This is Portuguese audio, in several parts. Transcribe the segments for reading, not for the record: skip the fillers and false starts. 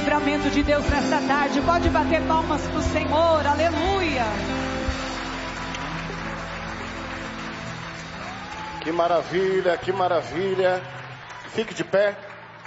livramento de Deus nessa tarde. Pode bater palmas para o Senhor, aleluia. Que maravilha, que maravilha. Fique de pé.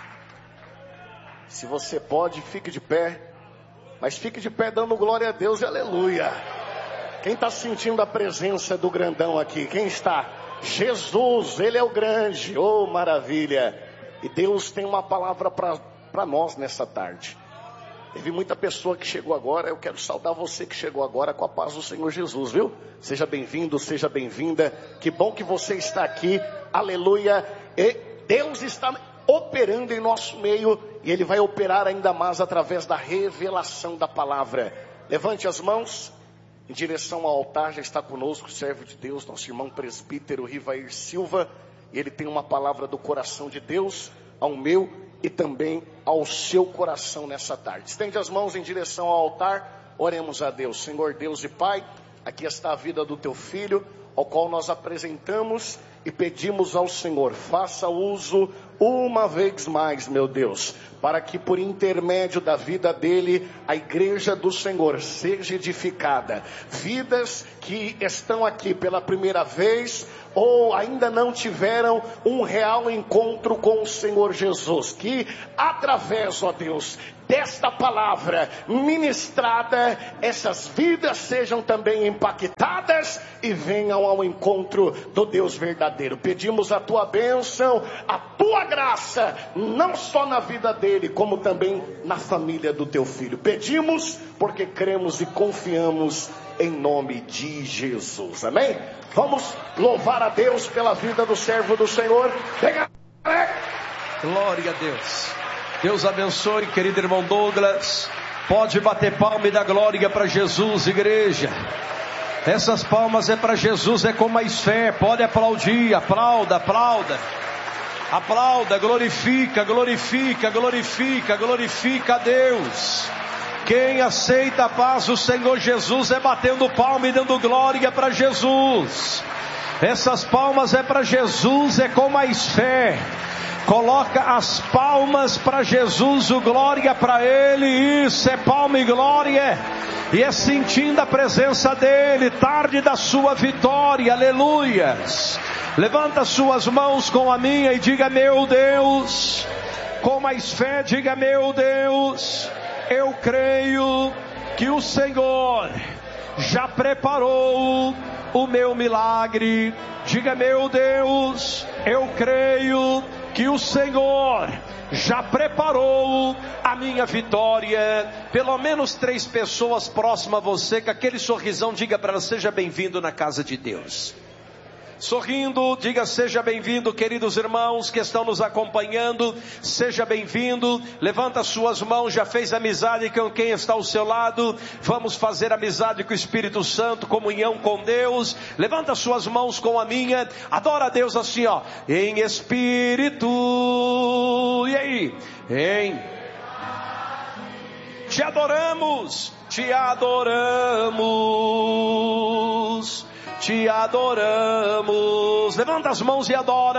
Se você pode, fique de pé. Mas fique de pé dando glória a Deus e aleluia. Quem está sentindo a presença do grandão aqui? Quem está? Jesus, Ele é o grande. Oh, maravilha. E Deus tem uma palavra para nós nessa tarde. Teve muita pessoa que chegou agora. Eu quero saudar você que chegou agora com a paz do Senhor Jesus, viu? Seja bem-vindo, seja bem-vinda. Que bom que você está aqui. Aleluia. E Deus está operando em nosso meio. E Ele vai operar ainda mais através da revelação da palavra. Levante as mãos. Em direção ao altar já está conosco o servo de Deus, nosso irmão presbítero Rivair Silva. E ele tem uma palavra do coração de Deus ao meu e também ao seu coração nessa tarde. Estende as mãos em direção ao altar. Oremos a Deus. Senhor Deus e Pai, aqui está a vida do teu filho, ao qual nós apresentamos e pedimos ao Senhor, faça uso uma vez mais, meu Deus, para que por intermédio da vida dele, a igreja do Senhor seja edificada. Vidas que estão aqui pela primeira vez, ou ainda não tiveram um real encontro com o Senhor Jesus, que através, ó Deus, desta palavra ministrada, essas vidas sejam também impactadas e venham ao encontro do Deus verdadeiro. Pedimos a tua bênção, a tua graça, não só na vida dele, como também na família do teu filho. Pedimos porque cremos e confiamos em nome de Jesus, amém? Vamos louvar a Deus pela vida do servo do Senhor. Glória a Deus. Deus abençoe, querido irmão Douglas. Pode bater palma e dar glória para Jesus, igreja. Essas palmas é para Jesus, é com mais fé. Pode aplaudir, aplauda, aplauda. Aplauda, glorifica, glorifica, glorifica, glorifica a Deus. Quem aceita a paz do Senhor Jesus é batendo palma e dando glória para Jesus. Essas palmas é para Jesus, é com mais fé. Coloca as palmas para Jesus, o glória para Ele. Isso é palma e glória. E é sentindo a presença dEle, tarde da sua vitória, aleluias. Levanta suas mãos com a minha e diga: meu Deus. Com mais fé, diga: meu Deus, eu creio que o Senhor já preparou o meu milagre. Diga: meu Deus, eu creio que o Senhor já preparou a minha vitória. Pelo menos 3 pessoas próximas a você, com aquele sorrisão, diga para ela: seja bem-vindo na casa de Deus. Sorrindo, diga: seja bem-vindo, queridos irmãos que estão nos acompanhando, seja bem-vindo. Levanta suas mãos. Já fez amizade com quem está ao seu lado? Vamos fazer amizade com o Espírito Santo, comunhão com Deus. Levanta suas mãos com a minha. Adora a Deus assim, ó, em espírito. E aí? Te adoramos, te adoramos, te adoramos. Levanta as mãos e adora.